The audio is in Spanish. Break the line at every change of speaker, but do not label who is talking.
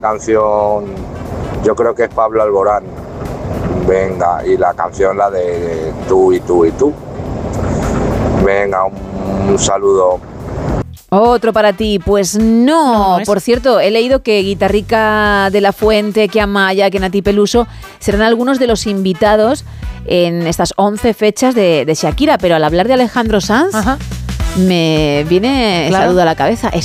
Canción, yo creo que es Pablo Alborán. Venga, y la canción la de Tú y tú y tú. Venga, un saludo.
Otro para ti, pues no. Por cierto, he leído que Guitarrica de la Fuente, que Amaya, que Nati Peluso serán algunos de los invitados en estas 11 fechas de Shakira, pero al hablar de Alejandro Sanz, me viene esa duda a la cabeza.